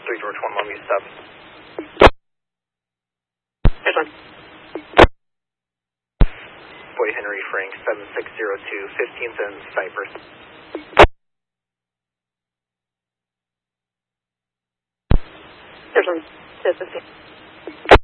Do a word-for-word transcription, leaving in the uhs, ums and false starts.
three George one Longview stop. There's one. Boy Henry Frank seven six zero two, fifteenth and Cypress. There's one. This is